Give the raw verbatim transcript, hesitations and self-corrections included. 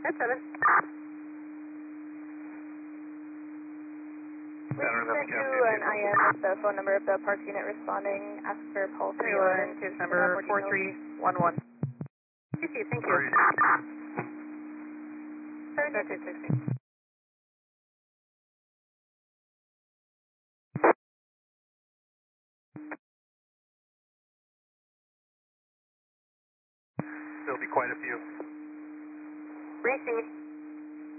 That's seven. We sent you an I M with the phone number of the park unit responding. Ask for pulse. Everyone, case number four three one one. Thank you, thank you. thirty-two sixteen. There'll be quite a few. Received.